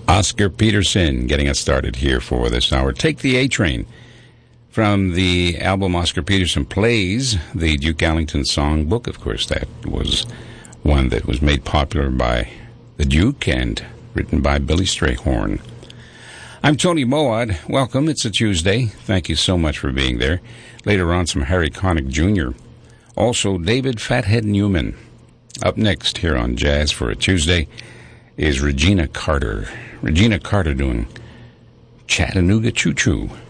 Oscar Peterson getting us started here for this hour. Take the A-Train from the album Oscar Peterson Plays, the Duke Ellington songbook. Of course, that was one that was made popular by the Duke and written by Billy Strayhorn. I'm Tony Moad. Welcome. It's a Tuesday. Thank you so much for being there. Later on, some Harry Connick Jr. Also, David Fathead Newman. Up next here on Jazz for a Tuesday is Regina Carter. Regina Carter doing Chattanooga Choo Choo.